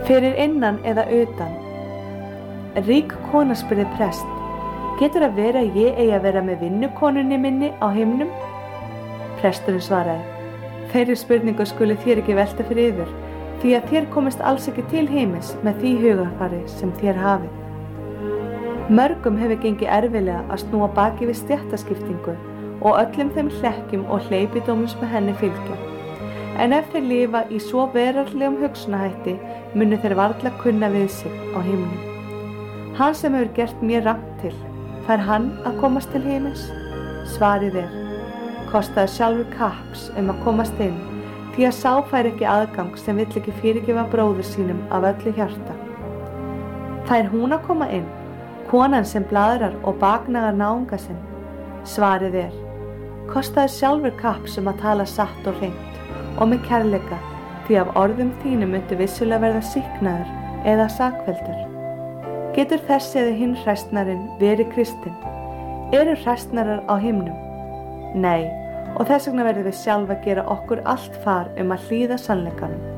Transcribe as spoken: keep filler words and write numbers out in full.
Fyrir innan eða utan? Rík kona spurði prest: Getur að vera að ég eigi að vera með vinnukonunni minni á himnum? Presturinn svaraði: Þeirri spurningu skuli þér ekki velta fyrir yður, því að þér komist alls ekki til himins með því hugarfari sem þér hafið. Mörgum hefur gengið erfiðlega að snúa baki við stéttaskiptingu og öllum þeim hlekkjum og hleypidómum sem henni fylgja. En ef þeir lifa í svo veraldlegum hugsunarhætti, munu þeir varla kunna við sig á himnum. Hann sem hefur gert mér rangt til, fær hann að komast til himins? Svarið er: kostaði sjálfur kapps um að komast inn, því að sá fær ekki aðgang sem vill ekki fyrirgefa bróður sínum af öllu hjarta. Fær hún að koma inn, konan sem blaðrar og baknagar náunga sinn? Svarið er: kostaði sjálfur kapps um að tala satt og hreint og með kærleika, því af orðum þínum myndu vissulega verða sýknaður eða sakfelldur. Getur þessi eða hinn hræstnarinn verið kristinn? Eru hræstnarar á himnum? Nei, og þess vegna verðum við sjálf að gera okkur allt far um að hlýða sannleikanum.